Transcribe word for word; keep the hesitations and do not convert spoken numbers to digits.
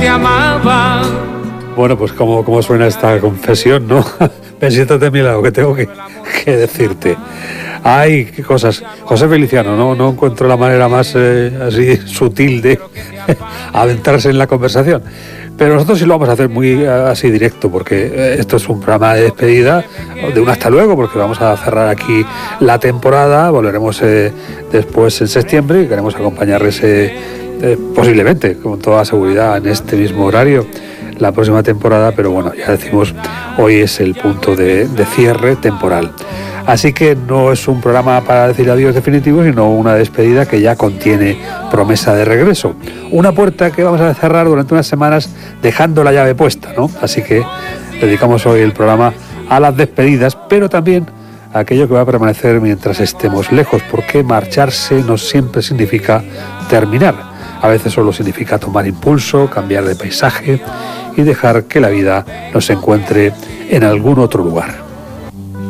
te amaba. Bueno, pues como, como suena esta confesión, ¿no? Ven, siéntate a mi lado, que tengo que, que decirte. Ay, qué cosas. José Feliciano, no, no encuentro la manera más eh, así sutil de adentrarse en la conversación. Pero nosotros sí lo vamos a hacer muy así directo, porque esto es un programa de despedida, de un hasta luego, porque vamos a cerrar aquí la temporada, volveremos eh, después en septiembre y queremos acompañarles eh, eh, posiblemente, con toda seguridad, en este mismo horario, la próxima temporada, pero bueno, ya decimos, hoy es el punto de, de cierre temporal. Así que no es un programa para decir adiós definitivo, sino una despedida que ya contiene promesa de regreso. Una puerta que vamos a cerrar durante unas semanas dejando la llave puesta, ¿no? Así que dedicamos hoy el programa a las despedidas, pero también a aquello que va a permanecer mientras estemos lejos, porque marcharse no siempre significa terminar. A veces solo significa tomar impulso, cambiar de paisaje y dejar que la vida nos encuentre en algún otro lugar.